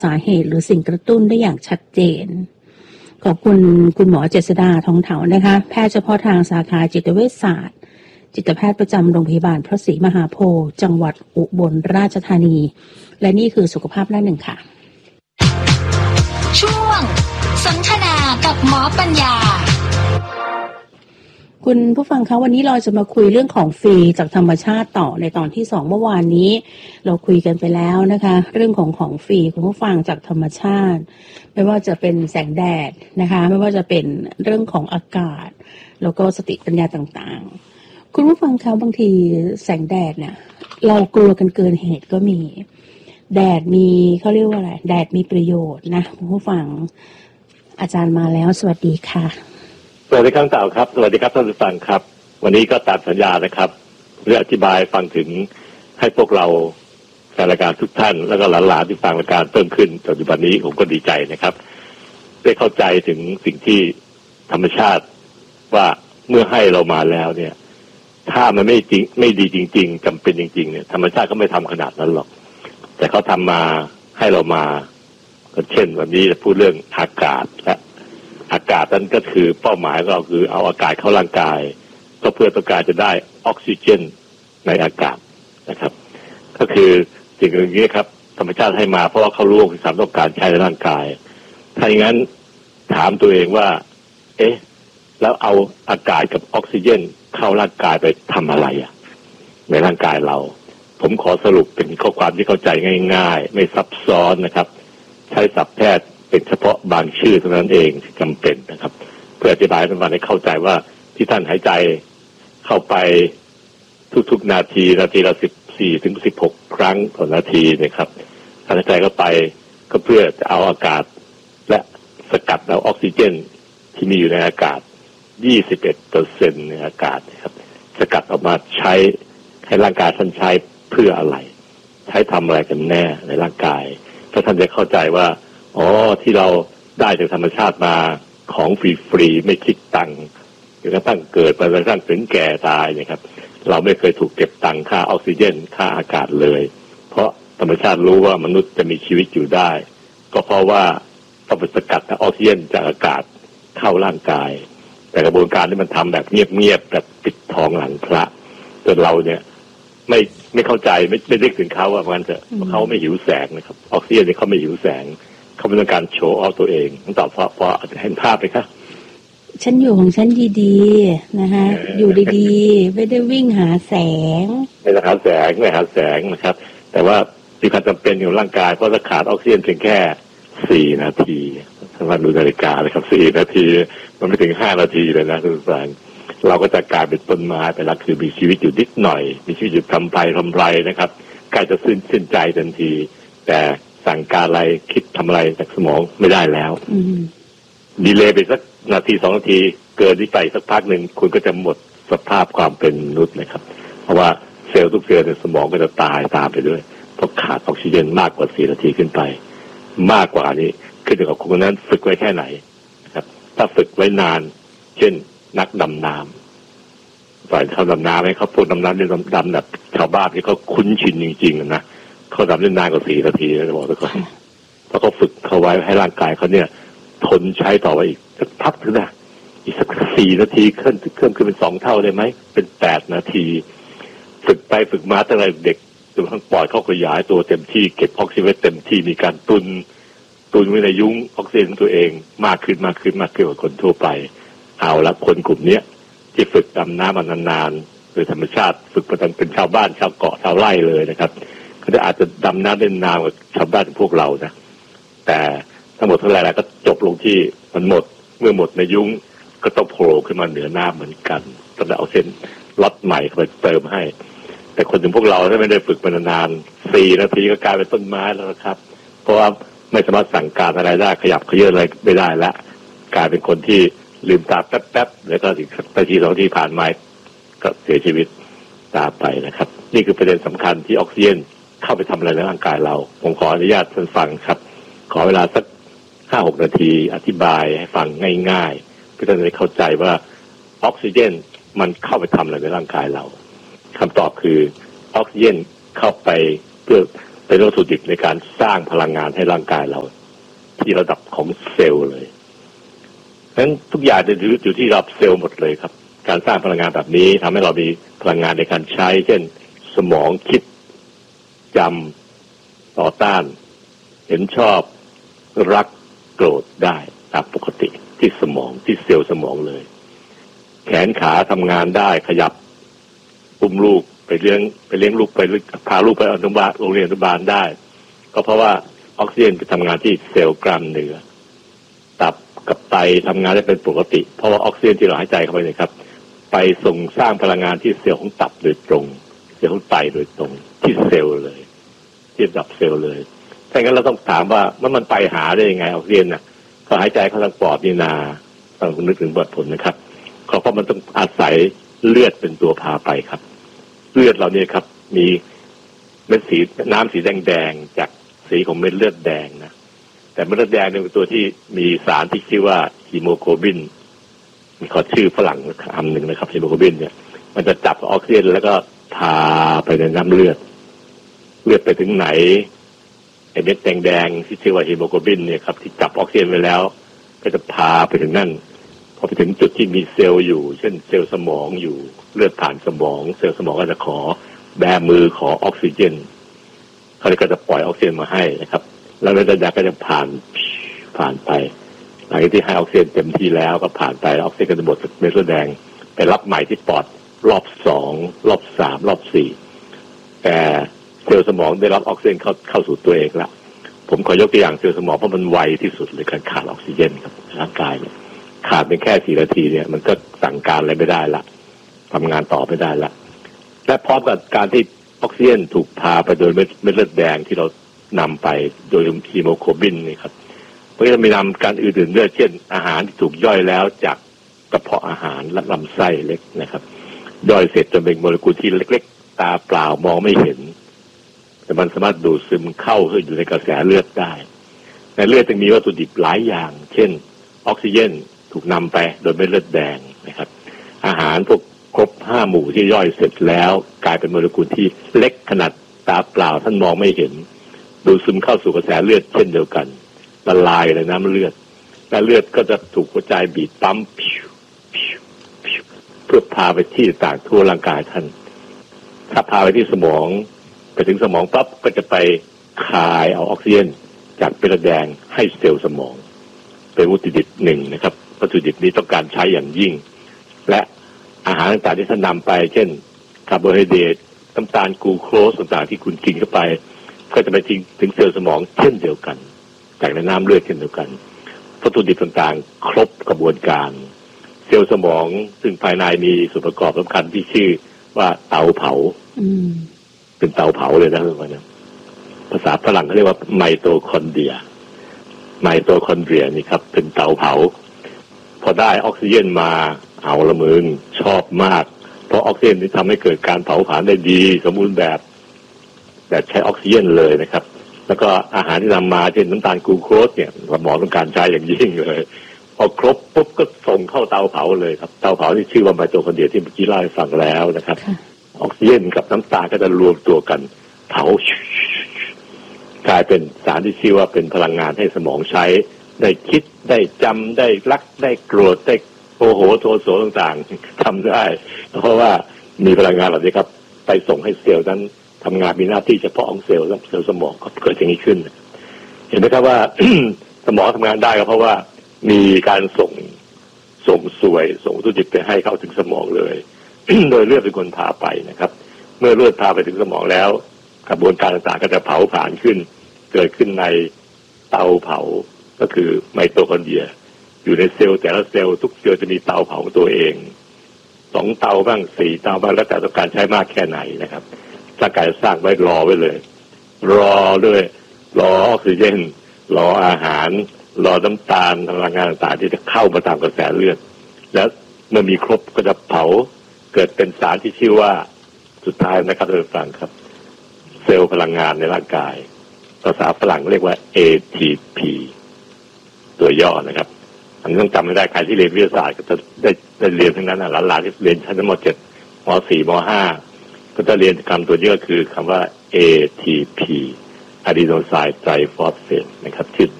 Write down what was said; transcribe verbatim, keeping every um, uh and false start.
สาเหตุหรือสิ่งกระตุ้นได้อย่างชัดเจนขอบคุณคุณหมอเจษฎาทองเถานะคะแพทย์เฉพาะทางสาขาจิตเวชศาสตร์จิตแพทย์ประจำโรงพยาบาลพระศรีมหาโพธิ์จังหวัดอุบลราชธานีและนี่คือสุขภาพหน้าหนึ่งค่ะช่วงสนทนากับหมอปัญญาคุณผู้ฟังคะวันนี้เราจะมาคุยเรื่องของฟรีจากธรรมชาติต่อในตอนที่สองเมื่อวานนี้เราคุยกันไปแล้วนะคะเรื่องของของฟรีคุณผู้ฟังจากธรรมชาติไม่ว่าจะเป็นแสงแดดนะคะไม่ว่าจะเป็นเรื่องของอากาศแล้วก็สติปัญญาต่างๆคุณผู้ฟังคะบางทีแสงแดดเนี่ยเรากลัวกันเกินเหตุก็มีแดดมีเขาเรียกว่าอะไรแดดมีประโยชน์นะคุณผู้ฟังอาจารย์มาแล้วสวัสดีค่ะสวัสดีครับเต่าครับสวัสดีครับท่านผู้ฟังครับวันนี้ก็ตามสัญญานะครับเรื่องอธิบายฟังถึงให้พวกเราแฟนรายการทุกท่านแล้วก็หลานๆที่ฟังรายการเพิ่มขึ้นปัจจุบันนี้ผมก็ดีใจนะครับได้เข้าใจถึงสิ่งที่ธรรมชาติว่าเมื่อให้เรามาแล้วเนี่ยถ้ามันไม่จริงไม่ดีจริงๆจำเป็นจริงๆเนี่ยธรรมชาติก็ไม่ทำขนาดนั้นหรอกแต่เขาทำมาให้เรามาก็เช่นวันนี้จะพูดเรื่องอากาศและอากาศนั้นก็คือเป้าหมายเราคือเอาอากาศเข้าร่างกายก็เพื่อต้องการจะได้ออกซิเจนในอากาศนะครับก็คือสิ่งอย่างนี้ครับธรรมชาติให้มาเพราะว่าเขารู้ว่าความต้องการใช้ในร่างกายถ้าอย่างนั้นถามตัวเองว่าเอ๊ะแล้วเอาอากาศกับออกซิเจนเข้าร่างกายไปทำอะไรอ่ะในร่างกายเราผมขอสรุปเป็นข้อความที่เข้าใจง่ายๆไม่ซับซ้อนนะครับใช้ศัพท์แพทย์เป็นเฉพาะบางชื่อเท่านั้นเองที่จำเป็นนะครับเพื่ออธิบายให้ท่านให้เข้าใจว่าที่ท่านหายใจเข้าไปทุกๆนาทีนาทีละสิบสี่ถึงสิบหกครั้งต่อนาทีนะครับหายใจเข้าไปก็เพื่อจะเอาอากาศและสกัดเอาออกซิเจนที่มีอยู่ในอากาศ ยี่สิบเอ็ดเปอร์เซ็นต์ ในอากาศนะครับสกัดออกมาใช้ให้ร่างกายท่านใช้เพื่ออะไรใช้ทำอะไรกันแน่ในร่างกายถ้าท่านจะเข้าใจว่าอ๋อที่เราได้จากธรรมชาติมาของฟรีๆไม่คิดตังค์จนกระทั่งเกิดไปจนกระทั่งถึงแก่ตายเนี่ยครับเราไม่เคยถูกเก็บตังค่าออกซิเจนค่าอากาศเลยเพราะธรรมชาติรู้ว่ามนุษย์จะมีชีวิตอยู่ได้ก็เพราะว่าต้องไปสกัดออกซิเจนจากอากาศเข้าร่างกายแต่กระบวนการที่มันทำแบบเงียบๆแบบปิดทองหลังพระจนเราเนี่ยไม่ไม่เข้าใจไม่ไม่ได้ถึงเขาว่ามันจะเขาไม่หิวแสงนะครับออกซิเจนเนี่ยเขาไม่หิวแสงเขาเป็นการโชว์ออฟตัวเองต้องตอบเพราะเพราะเห็นภาพไหมครับฉันอยู่ของฉันดีๆนะฮะอยู่ดีๆไม่ได้วิ่งหาแสงไม่ได้หาแสงไม่หาแสงนะครับแต่ว่ามีความจำเป็นอยู่ร่างกายเพราะถ้าขาดออกซิเจนเพียงแค่สี่นาทีถ้าเราดูนาฬิกาเลยครับสี่นาทีมันไม่ถึงห้านาทีเลยนะคุณผู้ฟังเราก็จะกลายเป็นต้นไม้ไปแล้วคือมีชีวิตอยู่นิดหน่อยมีชีวิตอยู่ทำไปทำไรนะครับใกล้จะสิ้นสิ้นใจทันทีแต่สั่งการอะไรคิดทำอะไรจากสมองไม่ได้แล้วดีเลย์ไปสักนาทีสองนาทีเกินที่ไปสักพักหนึ่งคุณก็จะหมดสภาพความเป็นมนุษย์นะครับเพราะว่าเซลล์ทุกเซลล์ในสมองก็จะตายตามไปด้วยเพราะขาดออกซิเจนมากกว่าสี่นาทีขึ้นไปมากกว่านี้ขึ้นอยู่กับคนนั้นฝึกไว้แค่ไหนนะครับถ้าฝึกไว้นานเช่นนักดำน้ำฝ่ายเขาดำน้ำให้เขาพูดดำน้ำเรื่องดำแบบชาวบ้านที่เขาคุ้นชินจริงๆนะเขาดำได้นานกว่าสี่นาทีนะบอกทุกคนเพราะเขาฝึกเขาไว้ให้ร่างกายเขาเนี่ยทนใช้ต่อไปอีกสักพักถึงนะอีกสักสี่นาทีขึ้นขึ้นขึ้นเป็นสองเท่าได้ไหมเป็นแปดนาทีฝึกไปฝึกมาตั้งแต่เด็กจนทั้งปอดเขาขยายตัวเต็มที่เก็บออกซิเจนเต็มที่มีการตุนตุนไว้ในยุ้งออกซิเจนตัวเองมากขึ้นมากขึ้นมากขึ้นกว่าคนทั่วไปเอาละคนกลุ่มนี้ที่ฝึกดำน้ำมานานๆโดยธรรมชาติฝึกมาตั้งเป็นชาวบ้านชาวเกาะชาวไร่เลยนะครับเขาจะอาจจะดำน้ำได้นานกว่าชาวบ้านพวกเรานะแต่ทั้งหมดทั้งหลายก็จบลงที่มันหมดเมื่อหมดในยุ้งก็ต้องโผล่ขึ้นมาเหนือน้ำเหมือนกันต้องเอาเส้นล็อตใหม่ไปเติมให้แต่คนถึงพวกเราถ้าไม่ได้ฝึกมานานสี่นาทีก็กลายเป็นต้นไม้แล้วครับเพราะว่าไม่สามารถสั่งการอะไรได้ขยับเขยื้อนอะไรไม่ได้แล้วกลายเป็นคนที่ลืมตาแป๊บๆแล้วก็อีกนาทีสองนาทีผ่านมาก็เสียชีวิตตามไปนะครับนี่คือประเด็นสำคัญที่ออกซิเจนเข้าไปทำอะไรในร่างกายเราผมขออนุญาตท่านฟังครับขอเวลาสักห้าหกนาทีอธิบายให้ฟังง่ายๆเพื่อท่านจะได้เข้าใจว่าออกซิเจนมันเข้าไปทำอะไรในร่างกายเราคำตอบคือออกซิเจนเข้าไปเพื่อไปเป็นวัตถุดิบในการสร้างพลังงานให้ร่างกายเราที่ระดับของเซลล์เลยฉะนั้นทุกอย่างจะอยู่ที่ระดับเซลล์หมดเลยครับการสร้างพลังงานแบบนี้ทำให้เรามีพลังงานในการใช้เช่นสมองคิดจำต่อต้านเห็นชอบรักโกรธได้ตามปกติที่สมองที่เซลล์สมองเลยแขนขาทำงานได้ขยับอุ้มลูกไปเลี้ยงไปเลี้ยงลูกไปพาลูกไปอนุบาลโรงเรียนอนุบาลได้ก็เพราะว่าออกซิเจนไปทำงานที่เซลล์กล้ามเนื้อตับกับไตทำงานได้เป็นปกติเพราะว่าออกซิเจนที่เราหายใจเข้าไปเนี่ยครับไปส่งสร้างพลังงานที่เซลล์ของตับโดยตรงเซลล์ของไตโดยตรงที่เซลล์เลยที่ระดับเซลล์เลยถ้าอย่างนั้นเราต้องถามว่ามันมันไปหาได้ยังไงออกซิเจนน่ะก็หายใจเข้าทางปอดนี่นาต้องนึกถึงบทผลนะครับเพราะมันต้องอาศัยเลือดเป็นตัวพาไปครับเลือดเราเนี่ยครับมีเม็ดสีน้ำสีแดงๆจากสีของเม็ดเลือดแดงนะแต่เม็ดเลือดแดงเนี่ยเป็นตัวที่มีสารที่ชื่อว่าฮีโมโกลบินมีขอชื่อฝรั่งคำหนึ่งนะครับฮีโมโกลบินเนี่ยมันจะจับออกซิเจนแล้วก็พาไปในน้ำเลือดเลือดไปถึงไหนไอ้เม็ดแดงๆที่ชื่อว่าฮีโมโกลบินเนี่ยครับที่จับออกซิเจนไว้แล้วก็จะพาไปถึงนั่นพอไปถึงจุดที่มีเซลล์อยู่เช่นเซลล์สมองอยู่เลือดผ่านสมองเซลล์สมองก็จะขอแบมือขอออกซิเจนเขาเลยก็จะปล่อยออกซิเจนมาให้นะครับแล้วเลือดแดงก็จะผ่านผ่านไปหลังจากที่ให้ออกซิเจนเต็มที่แล้วก็ผ่านไปออกซิเจนก็จะหมดเม็ดเลือดแดงไปรับใหม่ที่ปอดรอบสองรอบสามรอบสี่แต่เซลล์สมองได้รับออกซิเจนเข้าเข้าสู่ตัวเองละผมขอยกตัวอย่างเซลล์สมองเพราะมันไวที่สุดเลยการขาดออกซิเจนครับร่างกายเนี่ยขาดเป็นแค่สี่นาทีเนี่ยมันก็สั่งการอะไรไม่ได้ละทำงานต่อไม่ได้ละและพร้อมกับการที่ออกซิเจนถูกพาไปโดยเม็ดเลือดแดงที่เรานำไปโดยฮีโมโกลบินนี่ครับเพราะฉะนั้นมีนำการอื่นๆด้วยเช่นอาหารที่ถูกย่อยแล้วจากกระเพาะอาหารและลำไส้เล็กนะครับย่อยเสร็จจนเป็นโมเลกุลที่เล็กๆตาเปล่ามองไม่เห็นแต่มันสามารถดูดซึมเข้าอยู่ในกระแสเลือดได้ในเลือดจึงมีวัตถุดิบหลายอย่างเช่นออกซิเจนถูกนำไปโดยเม็ดเลือดแดงนะครับอาหารพวกครบห้าหมู่ที่ย่อยเสร็จแล้วกลายเป็นโมเลกุลที่เล็กขนาดตาเปล่าท่านมองไม่เห็นดูดซึมเข้าสู่กระแสเลือดเช่นเดียวกันละลายในน้ำเลือดและเลือดก็จะถูกหัวใจบีบปั๊มเพื่อพาไปที่ต่างทั่วร่างกายท่านถ้าพาไปที่สมองไปถึงสมองปั๊บก็จะไปคายเอาออกซิเจนจากเม็ดเลือดแดงให้เซลล์สมองเป็นวัตถุดิบหนึ่งนะครับวัตถุดิบนี้ต้องการใช้อย่างยิ่งและอาหารต่างๆที่ท่านนำไปเช่นคาร์โบไฮเดรตน้ำตาลกลูโคสต่างๆที่คุณกินเข้าไปก็จะไปทิ้งถึงเซลล์สมองเช่นเดียวกันจากในน้ำเลือดเช่นเดียวกันวัตถุดิบต่างๆครบกระบวนการเซลล์สมองซึ่งภายในมีส่วนประกอบสำคัญที่ชื่อว่าเตาเผาเป็นเตาเผาเลยนะทุกคนนะภาษาฝรั่งเขาเรียกว่าไมโตคอนเดรียไมโตคอนเดรียนี่ครับเป็นเตาเผาพอได้ออกซิเจนมาเอาละมึงชอบมากเพราะออกซิเจนนี่ทำให้เกิดการเผาผลาญได้ดีสมบูรณ์แบบแบบใช้ออกซิเจนเลยนะครับแล้วก็อาหารที่นำมาเช่นน้ำตาลกลูโคสเนี่ยสมองต้องการใช้อย่างยิ่งเลยพอครบปุ๊บก็ส่งเข้าเตาเผาเลยครับเตาเผาที่ชื่อว่าไมโตคอนเดรียที่เมื่อกี้เล่าให้ฟังแล้วนะครับออกซิเจนกับน้ำตาลก็จะรวมตัวกันเผากลายเป็นสารที่ชื่อว่าเป็นพลังงานให้สมองใช้ได้คิดได้จำได้รักได้โกรธได้โอโหโทโสต่างๆทำได้เพราะว่ามีพลังงานเหล่านี้ครับไปส่งให้เซลล์นั้นทำงานมีหน้าที่เฉพาะของเซลล์เซลล์สมองก็เกิดอย่างนี้ขึ้นเห็นไหมครับว่า สมองทำงานได้ก็เพราะว่ามีการส่งส่งสวยส่งวัตถุดิบไปให้เข้าถึงสมองเลย โดยเลือดเป็นคนพาไปนะครับเมื่อเลือดพาไปถึงสมองแล้วกระบวนการต่างๆก็จะเผาผลาญขึ้นเกิดขึ้นในเตาเผาก็คือไมโตคอนเดรียอยู่ในเซลล์แต่ละเซลล์ทุกเซลล์จะมีเตาเผาของตัวเองสองเตาบ้างสี่เตาบ้างแล้วแต่ต้องการใช้มากแค่ไหนนะครับร่างกายสร้างไว้รอไว้เลยรอด้วยรอออกซิเจนรออาหารรอน้ำตาลพลังงานต่างๆที่จะเข้ามาตามกระแสเลือดแล้วเมื่อมีครบก็จะเผาเกิดเป็นสารที่ชื่อว่าสุดท้ายนะครับท่านผู้ฟังครับเซลล์พลังงานในร่างกายภาษาฝรั่งเรียกว่า เอ ที พี ตัวย่อนะครับอันนี้ต้องจำไม่ได้ใครที่เรียนวิทยาศาสตร์ก็จะได้ได้เรียนทั้งนั้นนะหลานๆที่เรียนชั้นม.เจ็ด ม.สี่ ม.ห้า ก็จะเรียนคำตัวนี้ก็คือคำว่า เอ ที พีอะดีโนไซน์ไตรฟอสเฟตนะครับชื่อ